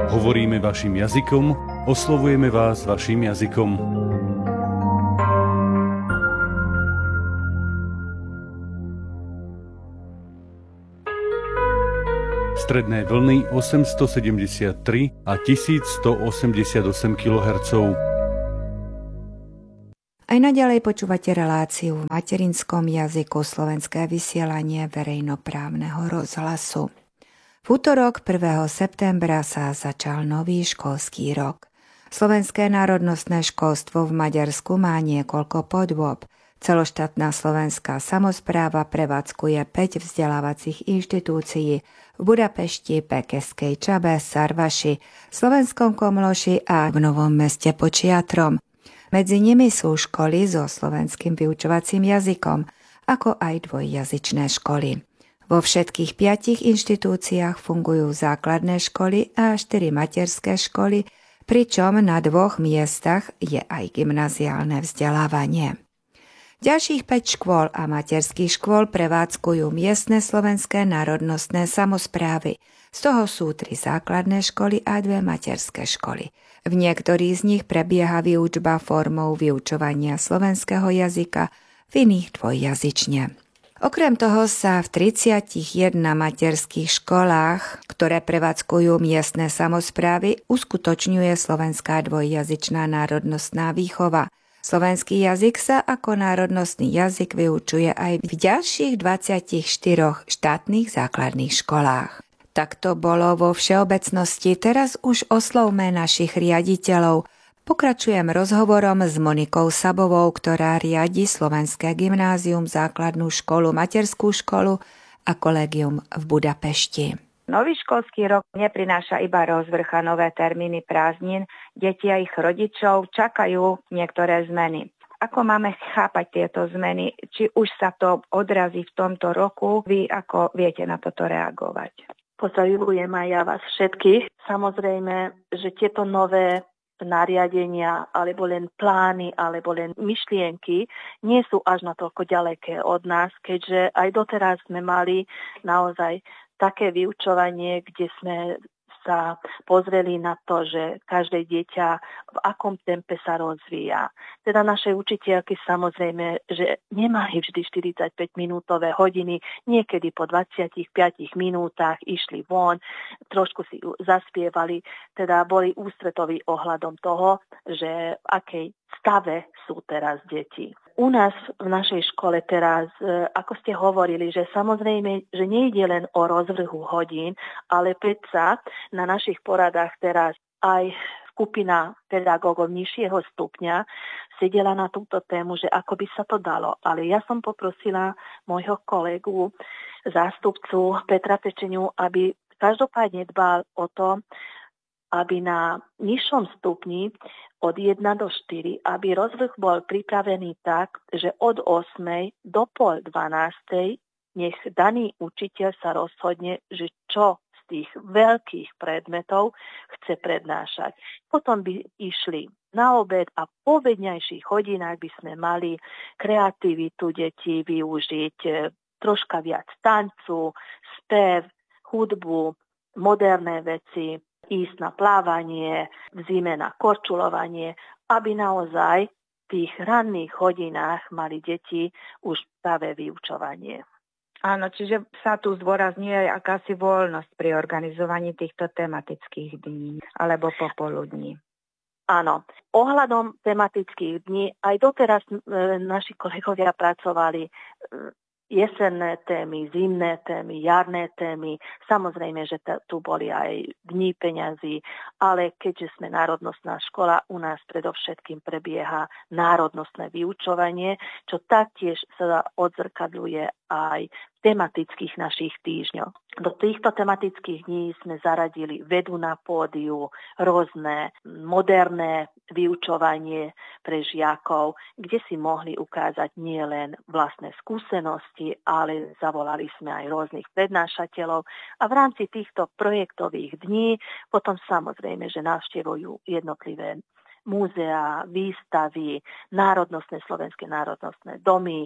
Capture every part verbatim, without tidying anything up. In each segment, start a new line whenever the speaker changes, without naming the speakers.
Hovoríme vašim jazykom, oslovujeme vás vašim jazykom. Stredné vlny osemstosedemdesiattri a tisícstoosemdesiatosem kilohertzov.
Aj naďalej počúvate reláciu v materinskom jazyku Slovenské vysielanie verejnoprávneho rozhlasu. V utorok prvého septembra sa začal nový školský rok. Slovenské národnostné školstvo v Maďarsku má niekoľko podôb. Celoštátna slovenská samospráva prevádzkuje päť vzdelávacích inštitúcií v Budapešti, Pekeskej Čabe, Sarvaši, Slovenskom Komloši a v Novom Meste pod Šiatrom. Medzi nimi sú školy so slovenským vyučovacím jazykom, ako aj dvojjazyčné školy. Vo všetkých piatich inštitúciách fungujú základné školy a štyri materské školy, pričom na dvoch miestach je aj gymnaziálne vzdelávanie. Ďalších päť škôl a materských škôl prevádzkujú miestne slovenské národnostné samosprávy. Z toho sú tri základné školy a dve materské školy. V niektorých z nich prebieha výučba formou vyučovania slovenského jazyka, v iných dvojjazyčne. Okrem toho sa v tridsiatich jeden materských školách, ktoré prevádzkujú miestne samosprávy, uskutočňuje slovenská dvojjazyčná národnostná výchova. Slovenský jazyk sa ako národnostný jazyk vyučuje aj v ďalších dvadsiatich štyroch štátnych základných školách. Tak to bolo vo všeobecnosti, teraz už oslovme našich riaditeľov. Pokračujem rozhovorom s Monikou Sabovou, ktorá riadi Slovenské gymnázium, základnú školu, materskú školu a kolegium v Budapešti.
Nový školský rok neprináša iba rozvrh a nové termíny prázdnin, deti a ich rodičov čakajú niektoré zmeny. Ako máme chápať tieto zmeny? Či už sa to odrazí v tomto roku? Vy ako viete na toto reagovať?
Pozdravujem aj ja vás všetkých. Samozrejme, že tieto nové nariadenia, alebo len plány, alebo len myšlienky nie sú až natoľko ďaleké od nás, keďže aj doteraz sme mali naozaj také vyučovanie, kde sme sa pozreli na to, že každé dieťa v akom tempe sa rozvíja. Teda naše učiteľky samozrejme, že nemali vždy štyridsaťpäť minútové hodiny, niekedy po dvadsiatich piatich minútach išli von, trošku si zaspievali, teda boli ústretoví ohľadom toho, že v akej stave sú teraz deti. U nás v našej škole teraz, ako ste hovorili, že samozrejme, že nejde len o rozvrhu hodín, ale predsa na našich poradách teraz aj skupina pedagógov nižšieho stupňa sedela na túto tému, že ako by sa to dalo. Ale ja som poprosila môjho kolegu, zástupcu Petra Pečeniu, aby každopádne dbal o to, aby na nižšom stupni od jeden do štyroch, aby rozvrh bol pripravený tak, že od ôsmej do pol dvanástej nech daný učiteľ sa rozhodne, že čo z tých veľkých predmetov chce prednášať. Potom by išli na obed a po obedňajších hodinách by sme mali kreativitu detí využiť, troška viac tancu, spev, hudbu, moderné veci, ísť na plávanie, v zime na korčulovanie, aby naozaj v tých ranných hodinách mali deti už práve vyučovanie.
Áno, čiže sa tu zdôrazňuje aj akási voľnosť pri organizovaní týchto tematických dní alebo popoludní.
Áno, ohľadom tematických dní aj doteraz e, naši kolegovia pracovali e, jesenné témy, zimné témy, jarné témy. Samozrejme, že t- tu boli aj dní peňazí, ale keďže sme národnostná škola, u nás predovšetkým prebieha národnostné vyučovanie, čo taktiež sa odzrkadľuje aj v tematických našich týždňoch. Do týchto tematických dní sme zaradili vedu na pódiu, rôzne moderné vyučovanie pre žiakov, kde si mohli ukázať nielen vlastné skúsenosti, ale zavolali sme aj rôznych prednášateľov a v rámci týchto projektových dní potom samozrejme, že navštevujú jednotlivé múzea, výstavy, národnostné slovenské národnostné domy,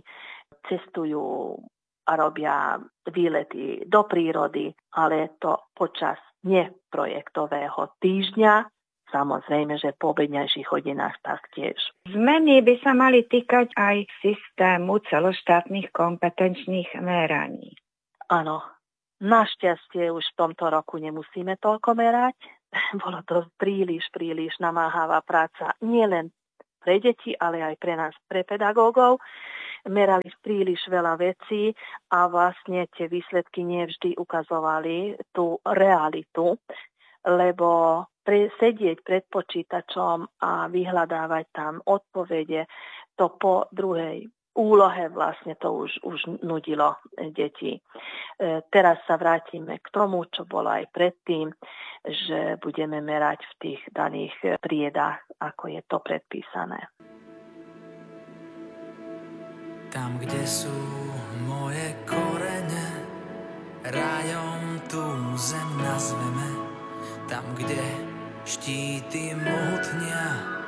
cestujú a robia výlety do prírody, ale to počas neprojektového týždňa, samozrejme, že po obedňajších hodinách taktiež.
Zmeny by sa mali týkať aj systému celoštátnych kompetenčných meraní.
Áno, našťastie už v tomto roku nemusíme toľko merať. Bolo to príliš, príliš namáhavá práca nielen pre deti, ale aj pre nás, pre pedagógov. Merali príliš veľa vecí a vlastne tie výsledky nevždy ukazovali tú realitu, lebo pre, sedieť pred počítačom a vyhľadávať tam odpovede, to po druhej úlohe vlastne to už, už nudilo deti. E, teraz sa vrátime k tomu, čo bolo aj predtým, že budeme merať v tých daných triedách, ako je to predpísané.
Tam, kde sú moje korene, rajom tú zem nazveme. Tam, kde štíty mohutnia